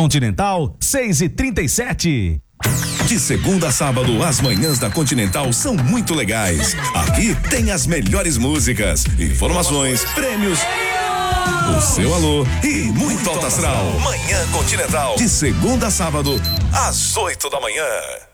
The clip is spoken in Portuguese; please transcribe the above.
Continental 6h37. De segunda a sábado, as manhãs da Continental são muito legais. Aqui tem as melhores músicas, informações, prêmios, o seu alô e muito alto astral. Manhã Continental, de segunda a sábado, às 8 da manhã.